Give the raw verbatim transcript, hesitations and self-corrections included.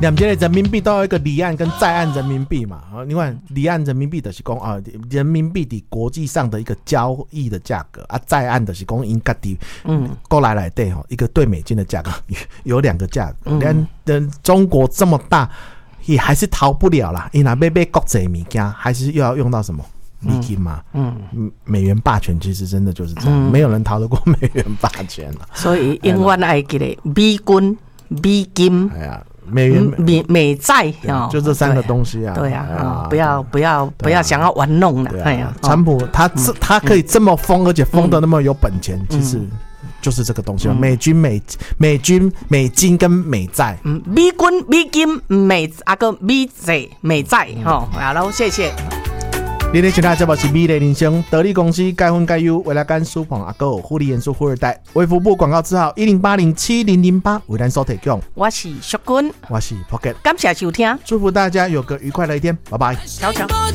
两边的人民币都有一个离岸跟在岸人民币嘛。你看离岸人民币就是讲啊，人民币的国际上的一个交易的价格啊，在岸的是讲因家己嗯过来来对哈，一个对美金的价格有两个价格。连嗯中国这么大，也还是逃不了啦。因为买买国际物件，还是又要用到什么？美金嘛，嗯，美元霸权其实真的就是这样，嗯、没有人逃得过美元霸权了。 所以永远爱记得美金、美金，哎呀， 美元、 美美债哦，就这三个东西啊。 对啊，哎哦、不要不要不要想要玩弄了。哎呀， 川普他这、嗯、他可以这么疯，而且疯得那么有本钱，嗯、其实。就是这个东西、嗯、美军美美军美金跟美债， 嗯，美军美金美啊个美债美债哈，好喽，谢谢。 你咧现在这部是美丽人生，得力公司该分该优，为了干苏鹏阿哥护理元素富二代，卫福部广告字号一零八零七零零八为咱所提供。 我是淑君， 我是 Pocket， 感谢收听， 祝福大家有个愉快的一天，拜拜， 悄悄。